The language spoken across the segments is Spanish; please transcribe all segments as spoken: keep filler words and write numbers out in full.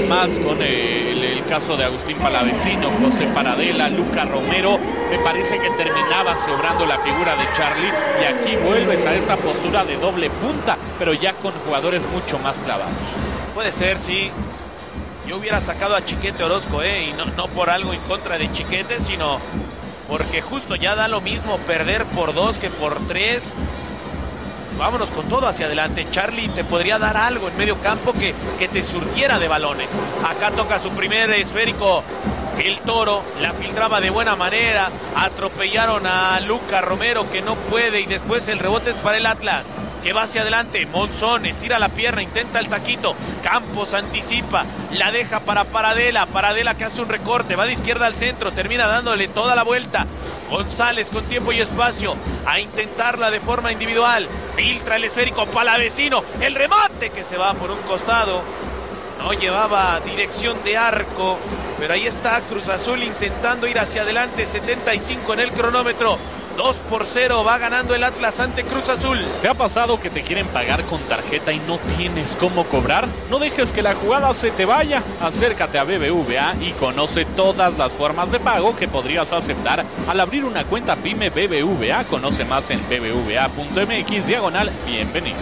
además con eh, el, el caso de Agustín Palavecino, José Paradela, Luca Romero, me parece que terminaba sobrando la figura de Charlie, y aquí vuelves a esta postura de doble punta, pero ya con jugadores mucho más clavados. Puede ser, sí. Yo hubiera sacado a Chiquete Orozco, eh, y no, no por algo en contra de Chiquete, sino porque justo ya da lo mismo perder por dos que por tres. Vámonos con todo hacia adelante. Charlie te podría dar algo en medio campo que, que te surtiera de balones. Acá toca su primer esférico el Toro, la filtraba de buena manera, atropellaron a Luca Romero que no puede, y después el rebote es para el Atlas, que va hacia adelante. Monzón estira la pierna, intenta el taquito, Campos anticipa, la deja para Paradela, Paradela que hace un recorte, va de izquierda al centro, termina dándole toda la vuelta. González con tiempo y espacio a intentarla de forma individual, filtra el esférico, Palavecino, el remate que se va por un costado, no llevaba dirección de arco, pero ahí está Cruz Azul intentando ir hacia adelante. Setenta y cinco en el cronómetro, dos por cero va ganando el Atlas ante Cruz Azul. ¿Te ha pasado que te quieren pagar con tarjeta y no tienes cómo cobrar? No dejes que la jugada se te vaya. Acércate a B B V A y conoce todas las formas de pago que podrías aceptar al abrir una cuenta Pyme B B V A. Conoce más en b b v a punto m x diagonal bienvenidos.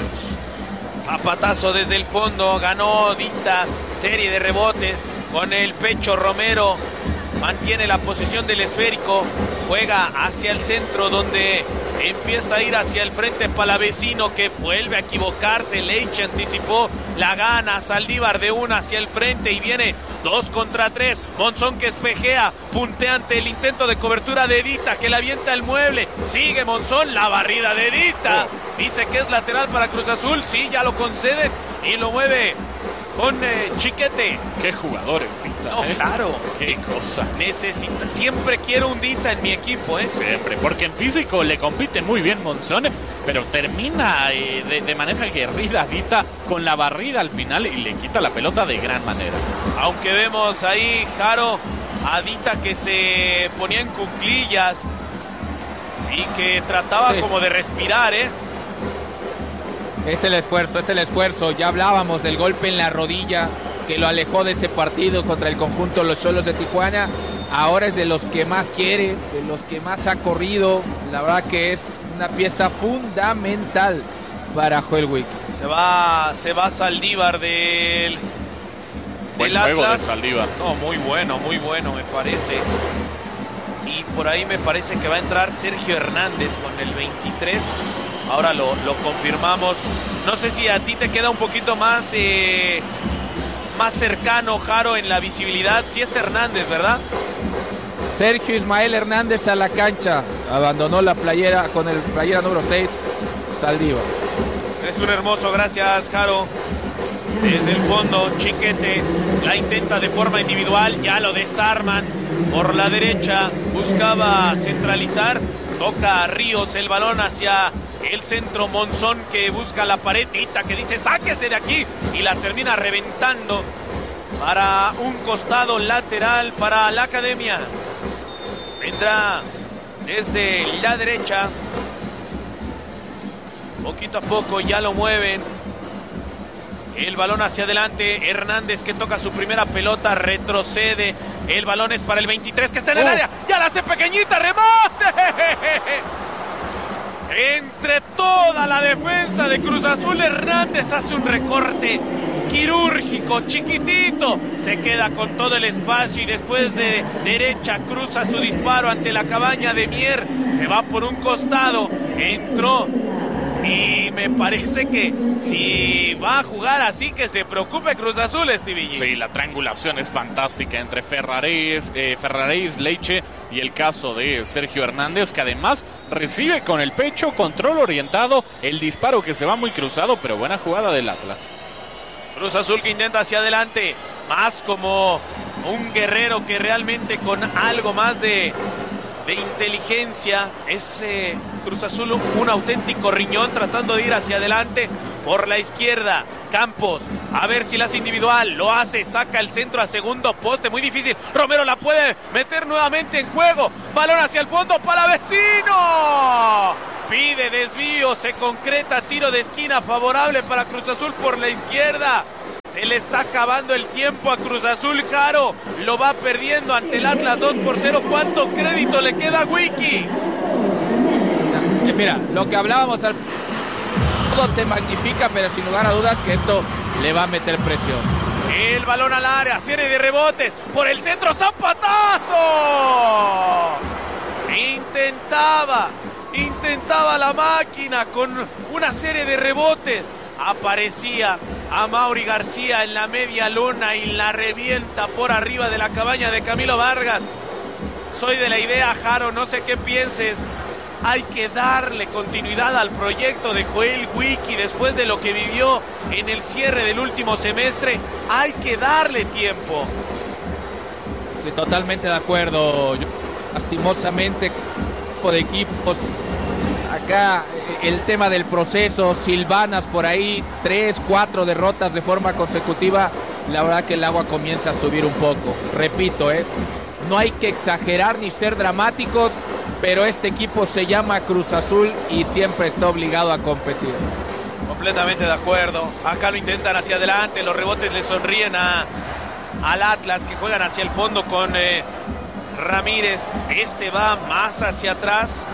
Zapatazo desde el fondo, ganó Dita, serie de rebotes con el pecho Romero, mantiene la posición del esférico, juega hacia el centro donde empieza a ir hacia el frente Palavecino, que vuelve a equivocarse. Leiche anticipó, la gana Saldívar de una hacia el frente y viene dos contra tres. Monzón que espejea, puntea ante el intento de cobertura de Dita, que la avienta el mueble. Sigue Monzón, la barrida de Dita. Dice que es lateral para Cruz Azul, sí, ya lo conceden y lo mueve con eh, Chiquete. Qué jugadores, Dita. No, ¿eh? claro. Qué cosa. Necesita, siempre quiero un Dita en mi equipo, ¿eh? Siempre, porque en físico le compite muy bien Monzón, pero termina eh, de, de manera aguerrida Dita con la barrida al final y le quita la pelota de gran manera. Aunque vemos ahí, Jaro, a Dita que se ponía en cuclillas y que trataba sí, como de respirar, ¿eh? Es el esfuerzo, es el esfuerzo. Ya hablábamos del golpe en la rodilla que lo alejó de ese partido contra el conjunto de los Xolos de Tijuana. Ahora es de los que más quiere, de los que más ha corrido. La verdad que es una pieza fundamental para Joel Wick. Se va, se va Saldívar del, Buen del juego Atlas. de Saldívar. No, muy bueno, muy bueno me parece. Y por ahí me parece que va a entrar Sergio Hernández con el veintitrés. Ahora lo, lo confirmamos. No sé si a ti te queda un poquito más eh, más cercano, Jaro, en la visibilidad. Si es Hernández, ¿verdad? Sergio Ismael Hernández a la cancha. Abandonó la playera con el playera número seis, Saldívar. Es un hermoso, gracias, Jaro. Desde el fondo, Chiquete la intenta de forma individual. Ya lo desarman por la derecha. Buscaba centralizar. Toca a Ríos el balón hacia el centro. Monzón que busca la pared, Dita que dice sáquese de aquí y la termina reventando para un costado lateral para la Academia. Vendrá desde la derecha, poquito a poco ya lo mueven el balón hacia adelante. Hernández que toca su primera pelota, retrocede, el balón es para el veintitrés que está en el oh. área, ya la hace pequeñita, remate entre toda la defensa de Cruz Azul. Hernández hace un recorte quirúrgico, chiquitito, se queda con todo el espacio y después de derecha cruza su disparo ante la cabaña de Mier, se va por un costado, entró y me parece que si va a jugar así que se preocupe Cruz Azul, Stevie G. Sí, la triangulación es fantástica entre Ferraréis, eh, Ferraréis, Leiche y el caso de Sergio Hernández, que además recibe con el pecho, control orientado, el disparo que se va muy cruzado, pero buena jugada del Atlas. Cruz Azul que intenta hacia adelante, más como un guerrero que realmente con algo más de, de inteligencia. Es eh, Cruz Azul un auténtico riñón tratando de ir hacia adelante por la izquierda. Campos, a ver si la hace individual, lo hace, saca el centro a segundo poste, muy difícil. Romero la puede meter nuevamente en juego, balón hacia el fondo para Vecino. Pide desvío, se concreta, tiro de esquina favorable para Cruz Azul por la izquierda. Se le está acabando el tiempo a Cruz Azul. Jaro lo va perdiendo ante el Atlas dos por cero. ¿Cuánto crédito le queda a Wiki? Mira, lo que hablábamos al... todo se magnifica, pero sin lugar a dudas que esto le va a meter presión. El balón al área, serie de rebotes por el centro, ¡zapatazo! Intentaba, intentaba la máquina con una serie de rebotes. Aparecía a Mauri García en la media luna y la revienta por arriba de la cabaña de Camilo Vargas. Soy de la idea, Jaro, no sé qué pienses. Hay que darle continuidad al proyecto de Joel Wiki después de lo que vivió en el cierre del último semestre. Hay que darle tiempo. Sí, totalmente de acuerdo. Yo, lastimosamente, tipo de equipos. Acá el tema del proceso, silvanas por ahí, tres, cuatro derrotas de forma consecutiva. La verdad que el agua comienza a subir un poco. Repito, ¿eh? No hay que exagerar ni ser dramáticos, pero este equipo se llama Cruz Azul y siempre está obligado a competir. Completamente de acuerdo. Acá lo intentan hacia adelante, los rebotes le sonríen a, al Atlas, que juegan hacia el fondo con eh, Ramírez. Este va más hacia atrás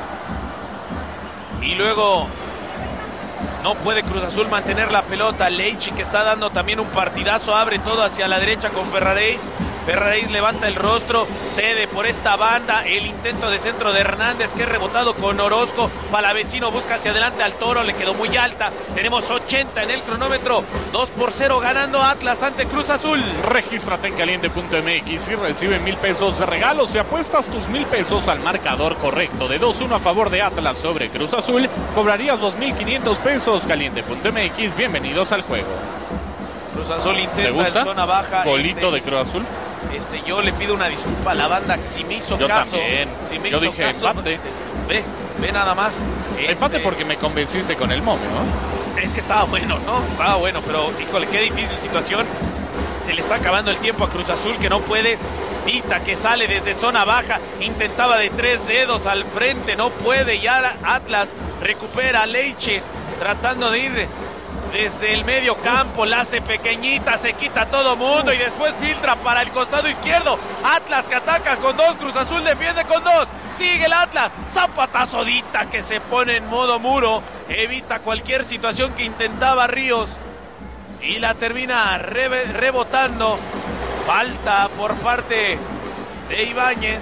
y luego no puede Cruz Azul mantener la pelota. Leichi, que está dando también un partidazo, abre todo hacia la derecha con Ferraréis. Ferraréis levanta el rostro, cede por esta banda, el intento de centro de Hernández, que es rebotado con Orozco. Palavecino busca hacia adelante al Toro, le quedó muy alta. Tenemos ochenta en el cronómetro, dos por cero ganando Atlas ante Cruz Azul. Regístrate en caliente punto m x y recibe mil pesos de regalo si apuestas tus mil pesos al marcador correcto de dos uno a favor de Atlas sobre Cruz Azul. Cobrarías dos mil quinientos pesos. caliente punto m x, bienvenidos al juego. Cruz Azul intenta ¿Te gusta? En zona baja. Golito este, de Cruz Azul. Este, yo le pido una disculpa a la banda si me hizo Yo caso. También. Si me yo hizo dije caso, empate. Ve, ve nada más. Empate este, porque me convenciste con el momio, ¿no? Es que estaba bueno, ¿no? Estaba bueno, pero híjole, qué difícil situación. Se le está acabando el tiempo a Cruz Azul, que no puede. Tita, que sale desde zona baja, intentaba de tres dedos al frente, no puede. Ya Atlas recupera a Leiche, tratando de ir desde el medio campo, la hace pequeñita, se quita a todo mundo y después filtra para el costado izquierdo. Atlas que ataca con dos, Cruz Azul defiende con dos. Sigue el Atlas, zapatazo Dita, que se pone en modo muro, evita cualquier situación que intentaba Ríos y la termina re rebotando. Falta por parte de Ibáñez.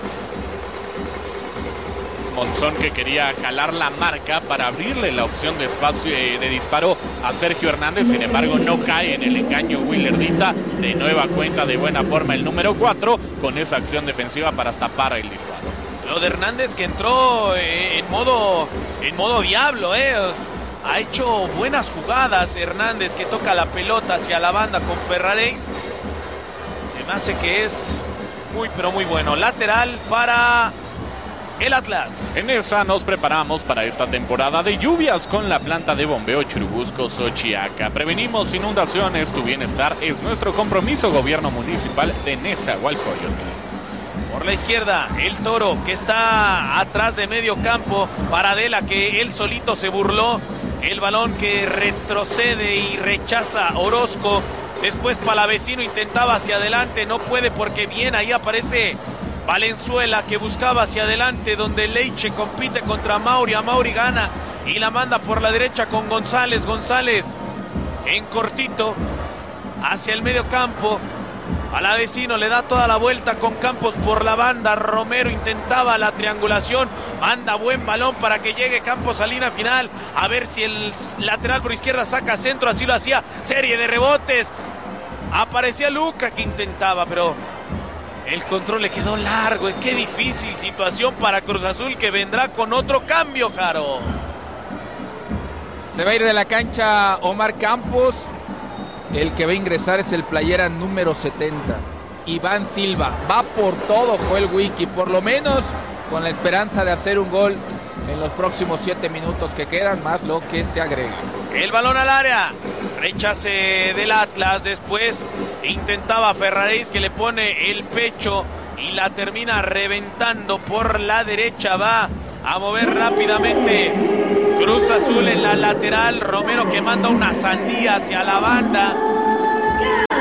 Monzón, que quería jalar la marca para abrirle la opción de espacio eh, de disparo a Sergio Hernández. Sin embargo, no cae en el engaño Willer Dita. De nueva cuenta, de buena forma, el número cuatro con esa acción defensiva para tapar el disparo. Lo de Hernández, que entró eh, en modo en modo diablo, eh. Ha hecho buenas jugadas Hernández, que toca la pelota hacia la banda con Ferraréis. Se me hace que es muy pero muy bueno. Lateral para el Atlas. En esa nos preparamos para esta temporada de lluvias con la planta de bombeo Churubusco Xochiaca. Prevenimos inundaciones, tu bienestar es nuestro compromiso. Gobierno Municipal de Nezahualcóyotl. Por la izquierda, el Toro, que está atrás de medio campo. Para Adela, que él solito se burló. El balón que retrocede y rechaza Orozco. Después Palavecino intentaba hacia adelante, no puede porque bien ahí aparece Valenzuela, que buscaba hacia adelante, donde Leiche compite contra Mauri. A Mauri gana y la manda por la derecha con González. González en cortito hacia el medio campo. Palavecino le da toda la vuelta con Campos por la banda. Romero intentaba la triangulación, manda buen balón para que llegue Campos a línea final. A ver si el lateral por izquierda saca centro, así lo hacía. Serie de rebotes. Aparecía Luca, que intentaba, pero el control le quedó largo. Qué difícil situación para Cruz Azul, que vendrá con otro cambio, Jaro. Se va a ir de la cancha Omar Campos. El que va a ingresar es el playera número setenta, Iván Silva. Va por todo Joel Wiki, por lo menos con la esperanza de hacer un gol en los próximos siete minutos que quedan, más lo que se agregue. El balón al área, rechace del Atlas. Después intentaba Ferraréis, que le pone el pecho y la termina reventando por la derecha. Va a mover rápidamente Cruz Azul en la lateral. Romero, que manda una sandía hacia la banda.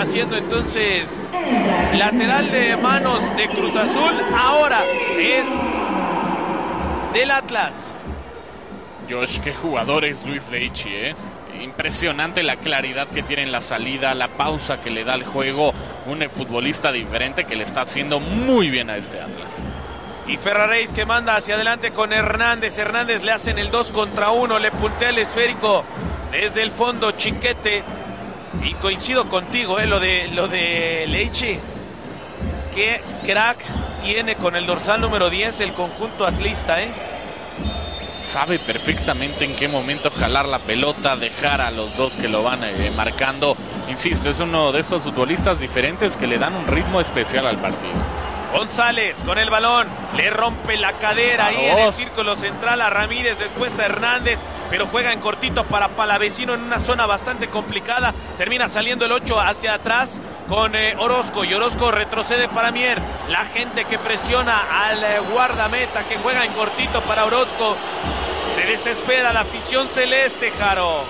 termina siendo entonces lateral de manos de Cruz Azul. Ahora es del Atlas. Josh, qué jugador es Luis Leitchi, ¿eh? Impresionante la claridad que tiene en la salida, la pausa que le da al juego. Un futbolista diferente que le está haciendo muy bien a este Atlas. Y Ferraréis que manda hacia adelante con Hernández. Hernández le hacen el dos contra uno, le puntea el esférico desde el fondo Chiquete. Y coincido contigo, ¿eh? lo de, lo de Leitchi. Qué crack tiene con el dorsal número diez el conjunto atlista, ¿eh? Sabe perfectamente en qué momento jalar la pelota, dejar a los dos que lo van eh, marcando. Insisto, es uno de estos futbolistas diferentes que le dan un ritmo especial al partido. González con el balón, le rompe la cadera ahí en el círculo central a Ramírez, después a Hernández, pero juega en cortito para Palavecino en una zona bastante complicada. Termina saliendo el ocho hacia atrás con eh, Orozco, y Orozco retrocede para Mier. La gente que presiona al eh, guardameta que juega en cortito para Orozco. Se desespera la afición celeste, Jaro.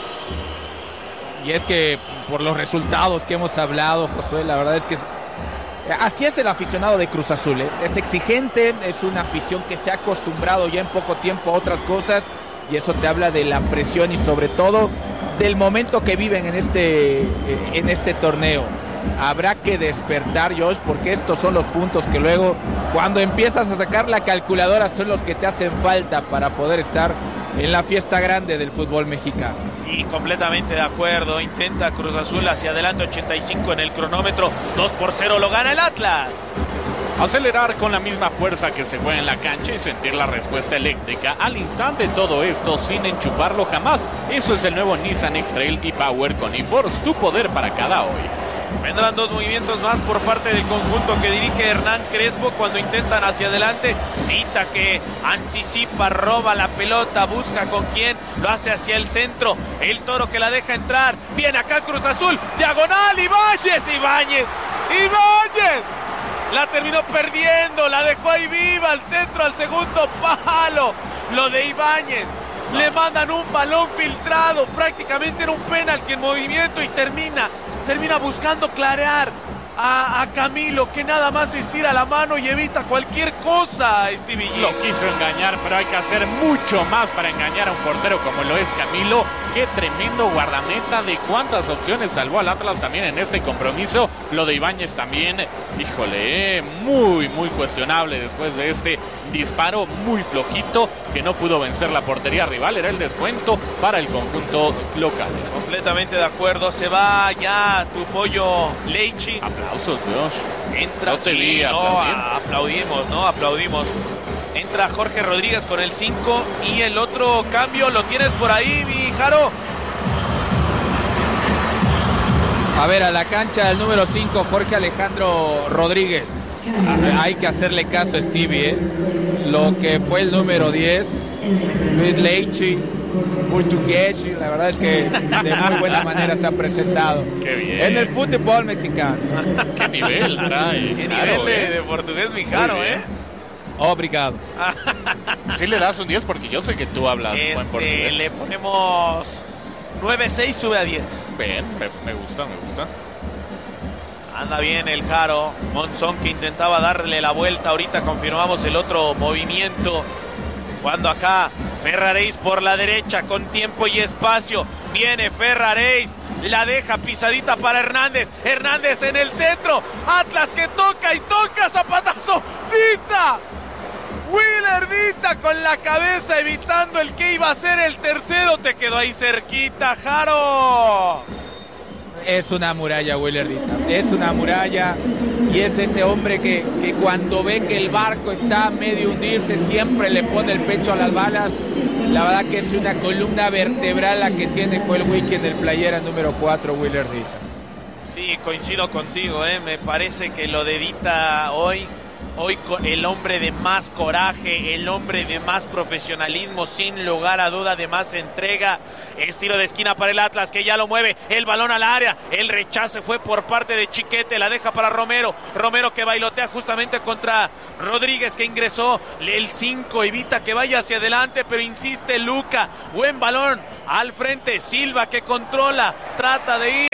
Y es que por los resultados que hemos hablado, Josué, la verdad es que así es el aficionado de Cruz Azul, ¿eh? Es exigente, es una afición que se ha acostumbrado ya en poco tiempo a otras cosas, y eso te habla de la presión y sobre todo del momento que viven en este, en este torneo. Habrá que despertar, Josh, porque estos son los puntos que luego, cuando empiezas a sacar la calculadora, son los que te hacen falta para poder estar en la fiesta grande del fútbol mexicano. Sí, completamente de acuerdo. Intenta Cruz Azul hacia adelante, ochenta y cinco en el cronómetro. dos por cero lo gana el Atlas. Acelerar con la misma fuerza que se juega en la cancha y sentir la respuesta eléctrica al instante, todo esto sin enchufarlo jamás. Eso es el nuevo Nissan X-Trail e-Power con eForce, tu poder para cada hoy. Vendrán dos movimientos más por parte del conjunto que dirige Hernán Crespo cuando intentan hacia adelante. Nita que anticipa, roba la pelota, busca con quién, lo hace hacia el centro. El Toro que la deja entrar. Viene acá Cruz Azul, diagonal, Ibáñez, Ibáñez, Ibáñez. La terminó perdiendo, la dejó ahí viva al centro, al segundo palo. Lo de Ibáñez. Le mandan un balón filtrado, prácticamente era un penalti en movimiento y termina, termina buscando clarear a, a Camilo, que nada más estira la mano y evita cualquier cosa, Stevie G. Lo quiso engañar, pero hay que hacer mucho más para engañar a un portero como lo es Camilo. Qué tremendo guardameta, de cuántas opciones salvó al Atlas también en este compromiso. Lo de Ibáñez también, híjole, eh, muy, muy cuestionable después de este disparo muy flojito que no pudo vencer la portería rival. Era el descuento para el conjunto local. Completamente de acuerdo, se va ya tu pollo Leitchi. Aplausos, Dios. Entra, no te sí, vi, no, aplaudimos, ¿no? Aplaudimos. Entra Jorge Rodríguez con el cinco y el otro cambio lo tienes por ahí, mi Jaro. A ver, a la cancha del número cinco, Jorge Alejandro Rodríguez. A, hay que hacerle caso a Stevie, ¿eh? Lo que fue el número diez, Luis Leitchi, portugués, la verdad es que de muy buena manera se ha presentado. Qué bien. En el fútbol mexicano. Qué nivel trae. Qué Jaro, nivel de, eh. de portugués, mi Jaro, ¿eh? Obrigado. Sí le das un diez porque yo sé que tú hablas Este, buen portugués. le ponemos nueve seis, sube a diez. Bien, me, me gusta, me gusta. Anda bien el Jaro. Monzón que intentaba darle la vuelta. Ahorita confirmamos el otro movimiento. Cuando acá Ferraréis por la derecha con tiempo y espacio. Viene Ferraréis. La deja pisadita para Hernández. Hernández en el centro. Atlas que toca y toca. Zapatazo. Dita. Willer Dita con la cabeza evitando el que iba a ser el tercero. Te quedó ahí cerquita, Jaro. Es una muralla, Willer Dita. Es una muralla. Y es ese hombre que, que cuando ve que el barco está a medio hundirse, siempre le pone el pecho a las balas. La verdad que es una columna vertebral la que tiene Joel Wiki en el playera número cuatro, Willer Dita. Sí, coincido contigo, ¿eh? Me parece que lo de Dita hoy, hoy el hombre de más coraje, el hombre de más profesionalismo, sin lugar a duda, de más entrega. Estilo de esquina para el Atlas, que ya lo mueve, el balón al área, el rechace fue por parte de Chiquete, la deja para Romero, Romero que bailotea justamente contra Rodríguez, que ingresó, el cinco evita que vaya hacia adelante, pero insiste Luca, buen balón al frente, Silva que controla, trata de ir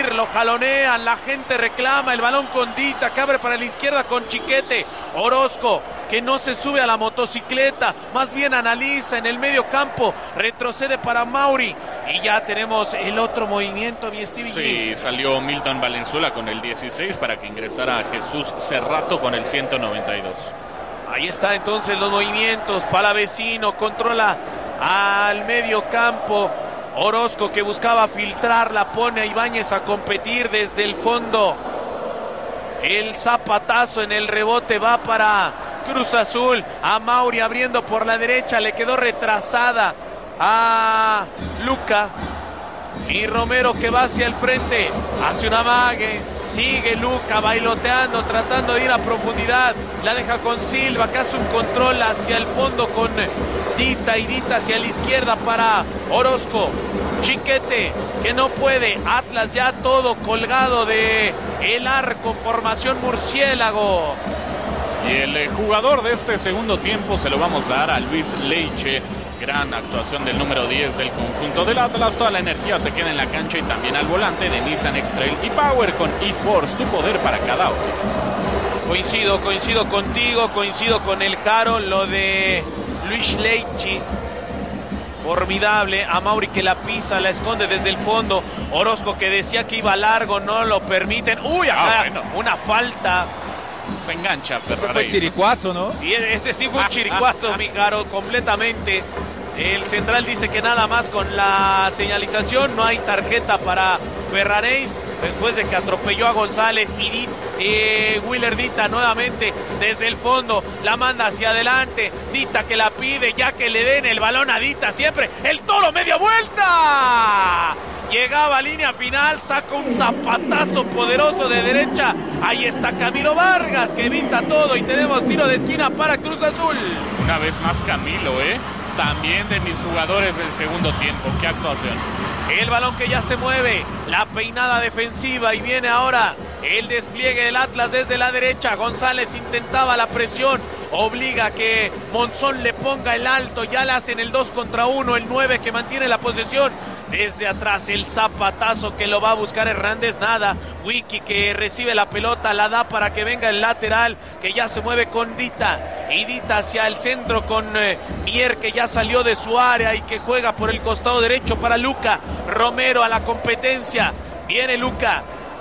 salir, lo jalonean, la gente reclama, el balón con Dita, que abre para la izquierda con Chiquete. Orozco, que no se sube a la motocicleta, más bien analiza en el medio campo, retrocede para Mauri, y ya tenemos el otro movimiento, mi Stevie. Sí, salió Milton Valenzuela con el dieciséis para que ingresara Jesús Cerrato con el ciento noventa y dos. Ahí está entonces los movimientos. Palavecino controla al medio campo. Orozco, que buscaba filtrarla, pone a Ibáñez a competir desde el fondo. El zapatazo en el rebote va para Cruz Azul. A Mauri abriendo por la derecha, le quedó retrasada a Luca. Y Romero, que va hacia el frente, hace una amague. Sigue Luca bailoteando, tratando de ir a profundidad. La deja con Silva, que hace un control hacia el fondo con Dita, y Dita hacia la izquierda para Orozco. Chiquete, que no puede. Atlas ya todo colgado de el arco, formación murciélago. Y el eh, jugador de este segundo tiempo se lo vamos a dar a Luis Leiche. Gran actuación del número diez del conjunto del Atlas. Toda la energía se queda en la cancha, y también al volante de Nissan X-Trail y Power con eForce, tu poder para cada hora. Coincido, coincido contigo, coincido con el Jaro, lo de Luis Leiche. Formidable. A Mauri, que la pisa, la esconde desde el fondo. Orozco, que decía que iba largo, no lo permiten. Uy, acá ah, bueno. Una falta. Se engancha Ferraréis. Fue chiricuazo, ¿no? Sí, ese sí fue un chiricuazo, mi Jaro, completamente. El central dice que nada más con la señalización, no hay tarjeta para Ferraréis, después de que atropelló a González. Y eh, Willer Dita nuevamente desde el fondo, la manda hacia adelante. Dita, que la pide, ya que le den el balón a Dita siempre. El Toro, media vuelta. Llegaba a línea final, saca un zapatazo poderoso de derecha. Ahí está Camilo Vargas, que evita todo, y tenemos tiro de esquina para Cruz Azul. Una vez más Camilo, ¿eh? También de mis jugadores del segundo tiempo. ¡Qué actuación! El balón que ya se mueve, la peinada defensiva, y viene ahora el despliegue del Atlas desde la derecha. González intentaba la presión, obliga a que Monzón le ponga el alto, ya le hacen el dos contra uno, el nueve que mantiene la posesión. Desde atrás el zapatazo que lo va a buscar Hernández, nada. Wiki, que recibe la pelota, la da para que venga el lateral, que ya se mueve con Dita. Y Dita hacia el centro con eh, Mier, que ya salió de su área y que juega por el costado derecho para Luca. Romero a la competencia. Viene Luca.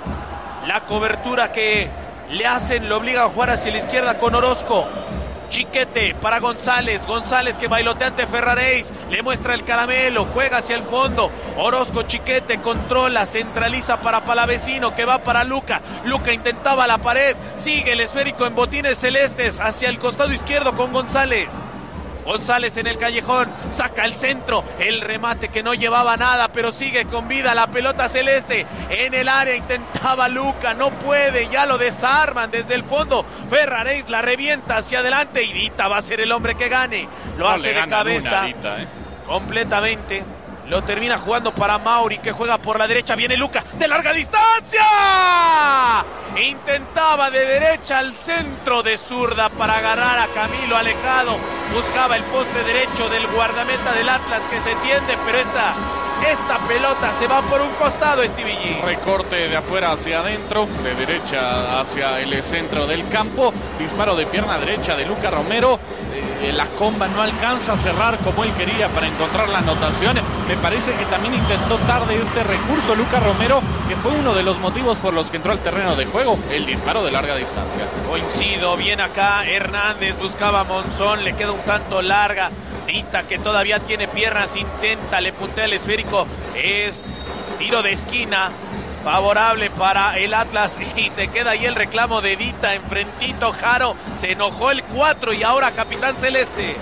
La cobertura que le hacen lo obliga a jugar hacia la izquierda con Orozco. Chiquete para González, González que bailotea ante Ferraréis, le muestra el caramelo, juega hacia el fondo. Orozco, Chiquete, controla, centraliza para Palavecino, que va para Luca. Luca intentaba la pared, sigue el esférico en botines celestes hacia el costado izquierdo con González. González en el callejón, saca el centro, el remate que no llevaba nada, pero sigue con vida la pelota celeste. En el área intentaba Luca, no puede, ya lo desarman desde el fondo. Ferraréis la revienta hacia adelante, y Dita va a ser el hombre que gane. Lo no hace de cabeza, Dita, ¿eh? Completamente. Lo termina jugando para Mauri, que juega por la derecha. Viene Luca de larga distancia. Intentaba de derecha al centro, de zurda para agarrar a Camilo alejado. Buscaba el poste derecho del guardameta del Atlas, que se tiende, pero esta, esta pelota se va por un costado, Stevie G. Recorte de afuera hacia adentro, de derecha hacia el centro del campo. Disparo de pierna derecha de Luca Romero. Eh, la comba no alcanza a cerrar como él quería para encontrar la anotación. Me parece que también intentó tarde este recurso Luca Romero, que fue uno de los motivos por los que entró al terreno de juego, el disparo de larga distancia. Coincido, bien acá Hernández, buscaba a Monzón, le queda un tanto larga. Dita, que todavía tiene piernas, intenta, le puntea el esférico, es tiro de esquina favorable para el Atlas, y te queda ahí el reclamo de Dita enfrentito. Jaro, se enojó el cuatro, y ahora capitán celeste.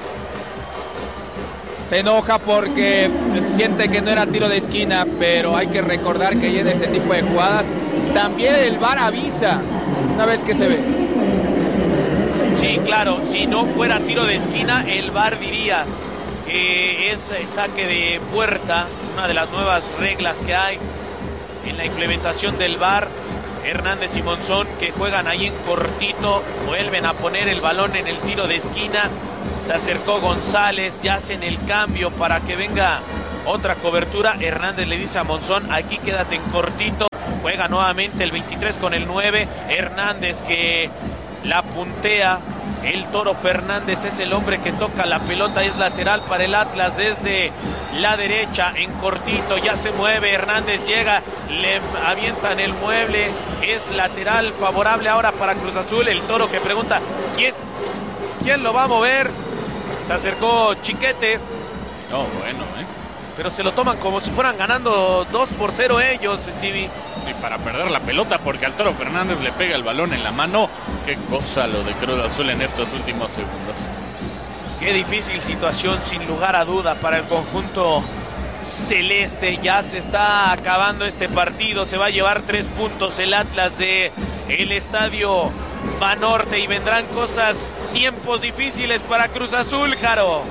Se enoja porque siente que no era tiro de esquina, pero hay que recordar que en este tipo de jugadas también el V A R avisa una vez que se ve. Sí, claro, si no fuera tiro de esquina, el V A R diría que es saque de puerta, una de las nuevas reglas que hay en la implementación del V A R. Hernández y Monzón, que juegan ahí en cortito, vuelven a poner el balón en el tiro de esquina. Se acercó González, ya hacen el cambio para que venga otra cobertura. Hernández le dice a Monzón, aquí quédate en cortito. Juega nuevamente el veintitrés con el nueve. Hernández que la puntea. El Toro Fernández es el hombre que toca la pelota. Es lateral para el Atlas desde la derecha en cortito. Ya se mueve. Hernández llega. Le avientan el mueble. Es lateral favorable ahora para Cruz Azul. El Toro que pregunta ¿Quién, quién lo va a mover? Se acercó Chiquete. Oh, bueno, ¿eh? Pero se lo toman como si fueran ganando dos por cero ellos, Stevie. Y para perder la pelota, porque al Toro Fernández le pega el balón en la mano. Qué cosa lo de Cruz Azul en estos últimos segundos. Qué difícil situación, sin lugar a duda, para el conjunto celeste. Ya se está acabando este partido. Se va a llevar tres puntos el Atlas de el Estadio Banorte. Y vendrán cosas, tiempos difíciles para Cruz Azul, Jaro.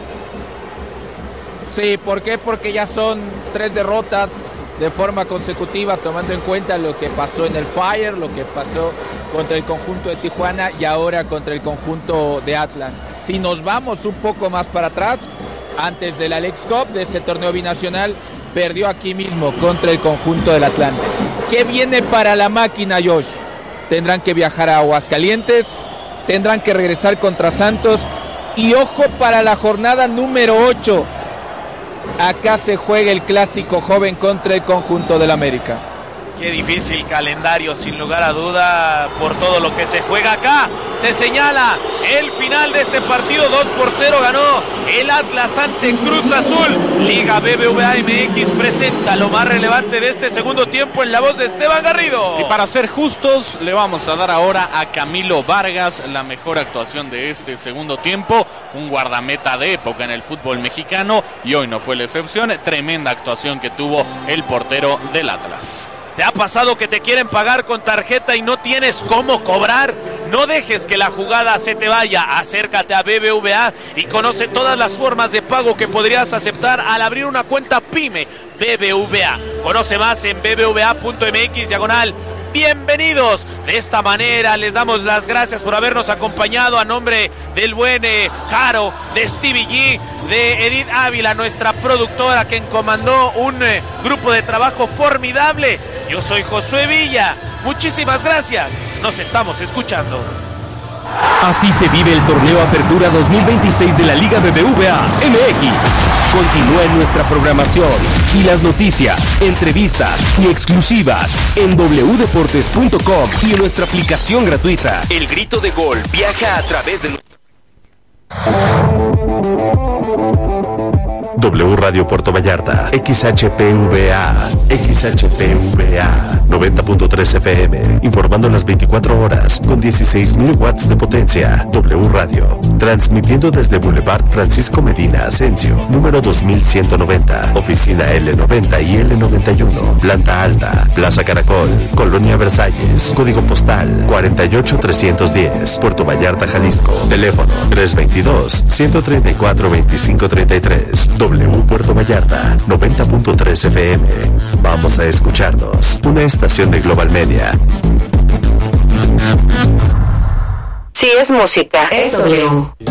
Sí, ¿por qué? Porque ya son tres derrotas de forma consecutiva, tomando en cuenta lo que pasó en el Fire, lo que pasó contra el conjunto de Tijuana y ahora contra el conjunto de Atlas. Si nos vamos un poco más para atrás, antes de la Leagues Cup, de ese torneo binacional, perdió aquí mismo contra el conjunto del Atlante. ¿Qué viene para la máquina, Josh? Tendrán que viajar a Aguascalientes, tendrán que regresar contra Santos y ojo para la jornada número ocho. Acá se juega el clásico joven contra el conjunto del América. Qué difícil calendario, sin lugar a duda, por todo lo que se juega acá. Se señala el final de este partido. dos por cero ganó el Atlas ante Cruz Azul. Liga B B V A M X presenta lo más relevante de este segundo tiempo en la voz de Esteban Garrido. Y para ser justos, le vamos a dar ahora a Camilo Vargas la mejor actuación de este segundo tiempo. Un guardameta de época en el fútbol mexicano y hoy no fue la excepción. Tremenda actuación que tuvo el portero del Atlas. ¿Te ha pasado que te quieren pagar con tarjeta y no tienes cómo cobrar? No dejes que la jugada se te vaya. Acércate a B B V A y conoce todas las formas de pago que podrías aceptar al abrir una cuenta PYME B B V A. Conoce más en b b v a punto m x diagonal. Bienvenidos. De esta manera les damos las gracias por habernos acompañado a nombre del buen eh, Jaro, de Stevie G, de Edith Ávila, nuestra productora, quien comandó un eh, grupo de trabajo formidable. Yo soy Josué Villa. Muchísimas gracias. Nos estamos escuchando. Así se vive el torneo Apertura dos mil veintiséis de la Liga B B V A M X. Continúa en nuestra programación y las noticias, entrevistas y exclusivas en w deportes punto com y en nuestra aplicación gratuita. El grito de gol viaja a través de W Radio Puerto Vallarta, X H P V A, X H P V A, noventa punto tres F M, informando las veinticuatro horas con dieciséis mil watts de potencia. W Radio, transmitiendo desde Boulevard Francisco Medina Asensio, número dos mil ciento noventa, oficina L noventa y L noventa y uno, planta alta, Plaza Caracol, Colonia Versalles, código postal cuarenta y ocho trescientos diez, Puerto Vallarta, Jalisco, teléfono tres veintidós, ciento treinta y cuatro, veinticinco treinta y tres. W Puerto Vallarta, noventa punto tres F M. Vamos a escucharnos. Una estación de Global Media. Si es música, es W.